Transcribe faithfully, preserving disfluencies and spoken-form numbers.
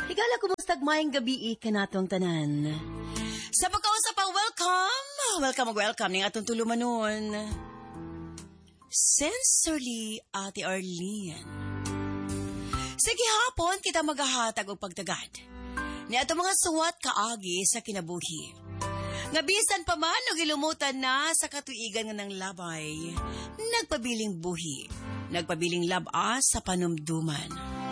Higala, kumusta mayang gabi kanatong tanan? Sa pagkausap ang welcome, welcome welcome ning atong tulumanon. Sensorily, Ate Arlene. Sige hapon, kita maghahatag og pagtagad. Ni ato mga suwat kaagi sa kinabuhi. Nga bisan pa man og ilumutan na sa katuigan nga ng labay, nagpabiling buhi, nagpabiling laba sa panumduman.